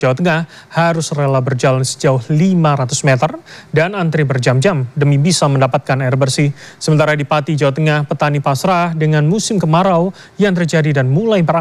Jawa Tengah harus rela berjalan sejauh 500 meter dan antri berjam-jam demi bisa mendapatkan air bersih. Sementara di Pati, Jawa Tengah, petani pasrah dengan musim kemarau yang terjadi dan mulai berakhir.